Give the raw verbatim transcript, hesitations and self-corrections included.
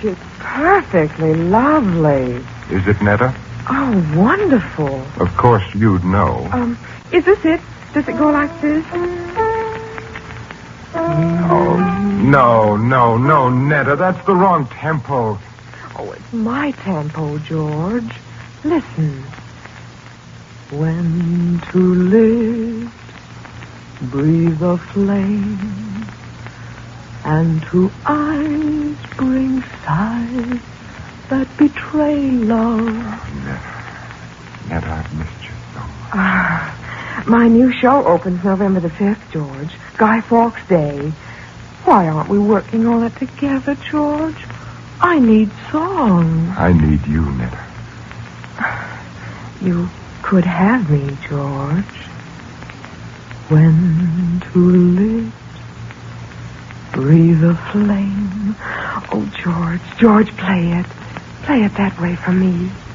it's perfectly lovely. Is it, Netta? Oh, wonderful. Of course you'd know. Um, is this it? Does it go like this? Oh, no, no, no, Netta. That's the wrong tempo. Oh, it's my tempo, George. Listen. When two lips breathe a flame, and two eyes bring sighs that betray love. Oh, Netta. Netta, I've missed you so much. Ah, my new show opens November the fifth, George. Guy Fawkes Day. Why aren't we working on it together, George? I need songs. I need you, Netta. You could have me, George. When two lips breathe a flame. Oh, George, George, play it. Play it that way for me.